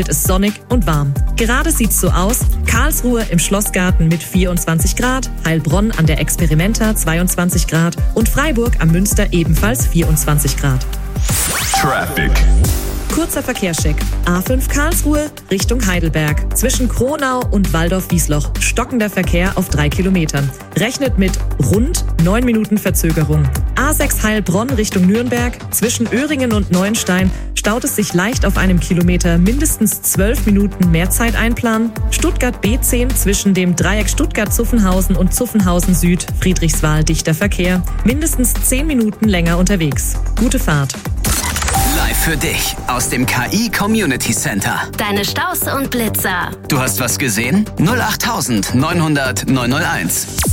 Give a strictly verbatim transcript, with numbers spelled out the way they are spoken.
wird es sonnig und warm. Gerade sieht's so aus: Karlsruhe im Schlossgarten mit vierundzwanzig Grad, Heilbronn an der Experimenta zweiundzwanzig Grad und Freiburg am Münster ebenfalls vierundzwanzig Grad. Traffic. Kurzer Verkehrscheck. A fünf Karlsruhe Richtung Heidelberg. Zwischen Kronau und Waldorf-Wiesloch stockender Verkehr auf drei Kilometern. Rechnet mit rund neun Minuten Verzögerung. A sechs Heilbronn Richtung Nürnberg. Zwischen Öhringen und Neuenstein staut es sich leicht auf einem Kilometer, mindestens zwölf Minuten mehr Zeit einplanen. Stuttgart B zehn zwischen dem Dreieck Stuttgart-Zuffenhausen und Zuffenhausen Süd, Friedrichswald dichter Verkehr. Mindestens zehn Minuten länger unterwegs. Gute Fahrt. Live für dich aus dem K I Community Center. Deine Staus und Blitzer. Du hast was gesehen? null acht neunhundert neunhunderт neunhunderteins.